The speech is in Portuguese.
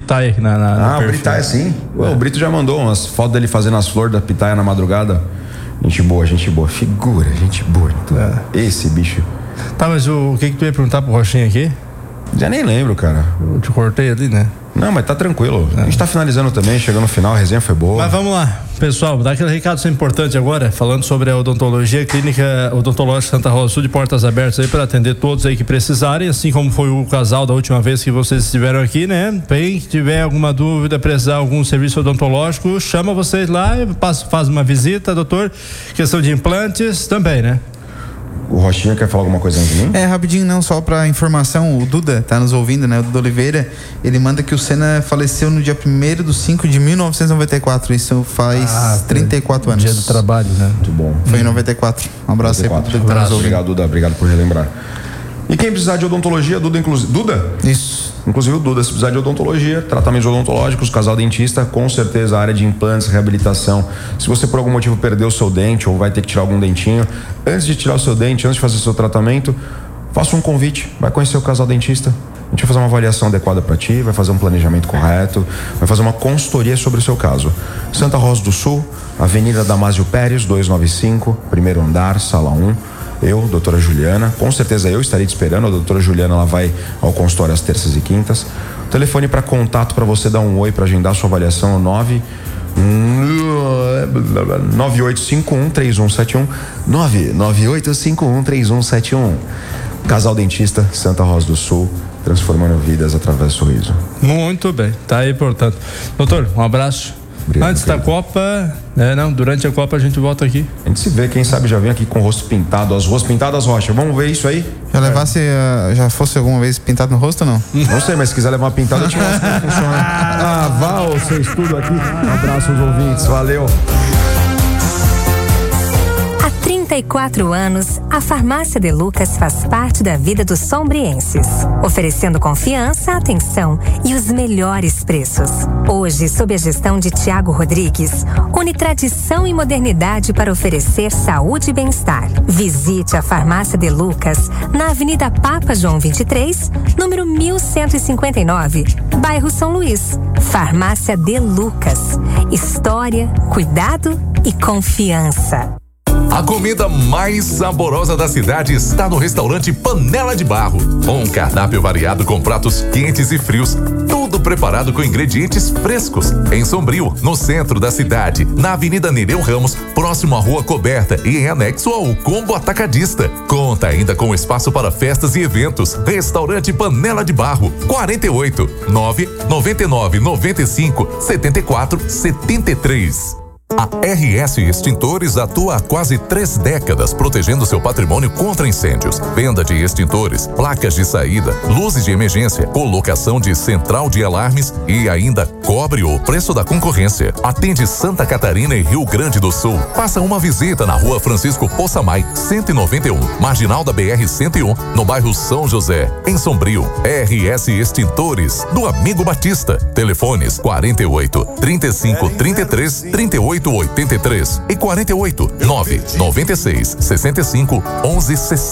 pitaia na o pitaia sim. O Brito já mandou umas fotos dele fazendo as flores da pitaia na madrugada. Gente boa. Figura, gente boa. Esse bicho. Tá, mas o que tu ia perguntar pro Rochinha aqui? Já nem lembro, cara. Eu te cortei ali, né? Não, mas tá tranquilo. A gente tá finalizando também, chegando no final, a resenha foi boa. Mas vamos lá, pessoal, dá aquele recado importante agora, falando sobre a odontologia, Clínica Odontológica Santa Rosa do Sul, de portas abertas aí para atender todos aí que precisarem, assim como foi o casal da última vez que vocês estiveram aqui, né? Bem, se tiver alguma dúvida, precisar de algum serviço odontológico, chama vocês lá, faz uma visita, doutor. Questão de implantes também, né? O Rochinha quer falar alguma coisa antes de mim? Rapidinho, não, só pra informação, o Duda tá nos ouvindo, né? O Duda Oliveira, ele manda que o Senna faleceu no dia 1º/5/1994, isso faz 34 anos. Dia do trabalho, né? Muito bom. Foi em 94. Um abraço aí pro Duda que tá nos ouvindo. Obrigado, Duda, obrigado por relembrar. E quem precisar de odontologia, Duda, inclusive. Duda? Isso. Inclusive o Duda, se precisar de odontologia, tratamentos odontológicos, casal dentista, com certeza a área de implantes, reabilitação. Se você por algum motivo perdeu o seu dente ou vai ter que tirar algum dentinho, antes de tirar o seu dente, antes de fazer o seu tratamento, faça um convite, vai conhecer o casal dentista. A gente vai fazer uma avaliação adequada para ti, vai fazer um planejamento correto, vai fazer uma consultoria sobre o seu caso. Santa Rosa do Sul, Avenida Damásio Pérez, 295, primeiro andar, sala 1. Eu, doutora Juliana, com certeza eu estarei te esperando. A doutora Juliana, ela vai ao consultório às terças e quintas. O telefone para contato, para você dar um oi, para agendar sua avaliação, é o 9851-3171. 99851-3171. Casal Dentista, Santa Rosa do Sul, transformando vidas através do sorriso. Muito bem, tá aí, portanto. Doutor, um abraço. Obrigado, antes da Copa, durante a Copa a gente volta aqui. A gente se vê, quem sabe já vem aqui com o rosto pintado, as ruas pintadas, Rocha. Vamos ver isso aí? Já fosse alguma vez pintado no rosto ou não? Não sei, mas se quiser levar uma pintada, eu te mostro como funciona. Vá o seu estudo aqui. Um abraço aos ouvintes, valeu. Há 34 anos, a Farmácia De Lucas faz parte da vida dos sombrienses, oferecendo confiança, atenção e os melhores preços. Hoje, sob a gestão de Tiago Rodrigues, une tradição e modernidade para oferecer saúde e bem-estar. Visite a Farmácia De Lucas na Avenida Papa João 23, número 1159, bairro São Luís. Farmácia De Lucas. História, cuidado e confiança. A comida mais saborosa da cidade está no restaurante Panela de Barro. Um cardápio variado com pratos quentes e frios, tudo preparado com ingredientes frescos. Em Sombrio, no centro da cidade, na Avenida Nereu Ramos, próximo à Rua Coberta e em anexo ao Combo Atacadista. Conta ainda com espaço para festas e eventos. Restaurante Panela de Barro, 48 999 95 74 73. A RS Extintores atua há quase 3 décadas, protegendo seu patrimônio contra incêndios. Venda de extintores, placas de saída, luzes de emergência, colocação de central de alarmes e ainda cobre o preço da concorrência. Atende Santa Catarina e Rio Grande do Sul. Faça uma visita na Rua Francisco Poçamai, 191, marginal da BR-101, no bairro São José, em Sombrio. RS Extintores, do Amigo Batista. Telefones 48 35 33 38 83 e 48 9 96 65 11 60.